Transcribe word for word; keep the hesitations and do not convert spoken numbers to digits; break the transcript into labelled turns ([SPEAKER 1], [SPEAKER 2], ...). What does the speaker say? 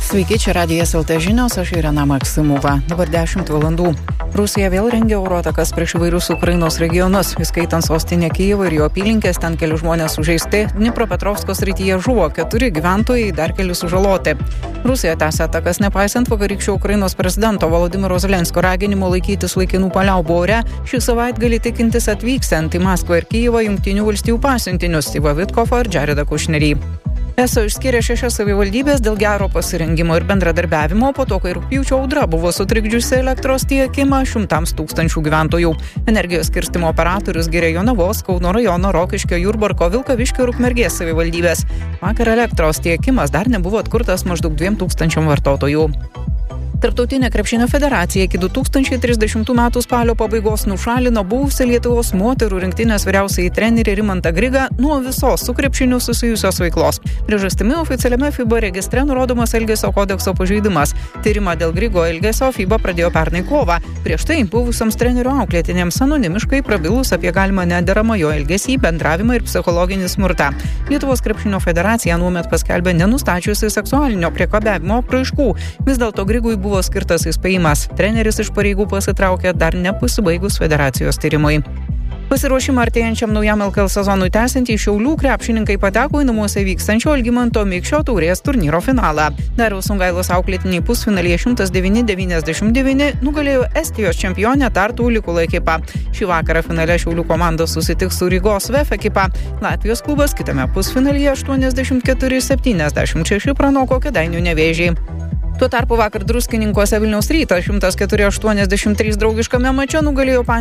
[SPEAKER 1] Sveiki, čia Radijas L T žinios, aš Irena Maksimova. Dabar dešimt valandų. Rusija vėl rengia oro atakas prieš įvairius Ukrainos regionus, įskaitant sostinę Kijevą ir jo apylinkės, ten keli žmonės sužeisti, Dnipropetrovsko srityje žuvo keturi gyventojai, dar keli sužaloti. Rusija tęsia atakas nepaisant vakarykščio Ukrainos prezidento Volodymyro Zelenskio raginimo laikytis laikinų paliaubų ore, šį savaitgalį tikintis atvyksiant į Maskvą ir Kijevą Jungtinių valstijų pasiuntinius Styvą Vitkofą ir Jaredą Kušnerį. Eso išskyrė šešias savivaldybės dėl gero pasirengimo ir bendradarbiavimo po to, kai rugpjūčio audra buvo sutrikdžiusi elektros tiekimą šimtams tūkstančių gyventojų. Energijos skirstymo operatorius giria Jonavos, Kauno rajono, Rokiškio, Jurbarko, Vilkaviškio ir Ukmergės savivaldybės. Vakar elektros tiekimas dar nebuvo atkurtas maždaug dviem tūkstančiam vartotojų. Tarptautinė krepšinio federacija iki du tūkstančiai trisdešimtų metų spalio pabaigos nušalino buvusią Lietuvos moterų rinktinės vyriausiąjį trenerį Rimantą Grigą nuo visos su krepšiniu susijusios veiklos. Priežastimi oficialiame FIBA registre nurodomas Elgesio kodekso pažeidimas. Tyrimą dėl Grigo elgesio FIBA pradėjo pernai kovą. Prieš tai buvusiams trenerio auklėtinėms anonimiškai prabilus apie galimą nederamą jo elgesį, bendravimą ir psichologinį smurtą. Lietuvos krepšinio federacija nuomet paskelbė nenustačiusi seksualinio priekabiavimo apraiškų. Vis dėlto Grigui buvo buvo skirtas įspėjimas. Treneris iš pareigų pasitraukė dar nepasibaigus federacijos tyrimui. Pasiruošimą artėjančiam naujam L K L sezonui tęsiant į Šiaulių krepšininkai pateko į namuose vykstančio Algimanto Mikšio taurės turnyro finalą. Dariaus Sungailos auklėtiniai pusfinalyje šimtas devyni devyniasdešimt devyni nugalėjo Estijos čempionę Tartu Ulikula ekipą. Šį vakarą finale Šiaulių komanda susitiks su Rygos V E F ekipa. Latvijos klubas kitame pusfinalyje aštuoniasdešimt keturi septyniasdešimt šeši pranoko Kėdainių Nevėžį. Tuo tarpu vakar Druskininkuose Vilniaus Rytas šimtas keturi aštuoniasdešimt trys draugiškame mače nugalėjo